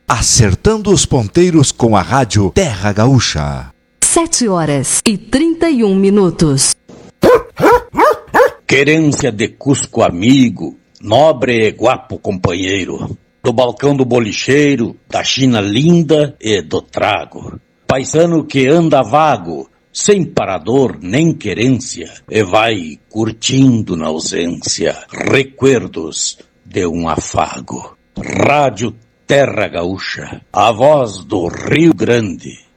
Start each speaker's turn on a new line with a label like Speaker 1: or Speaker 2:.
Speaker 1: acertando os ponteiros com a rádio Terra Gaúcha.
Speaker 2: 7h31.
Speaker 3: Querência de Cusco amigo, nobre e guapo companheiro, do balcão do bolicheiro, da China linda e do trago. Paisano que anda vago, sem parador nem querência, e vai curtindo na ausência recuerdos de um afago. Rádio Terra Gaúcha, a voz do Rio Grande.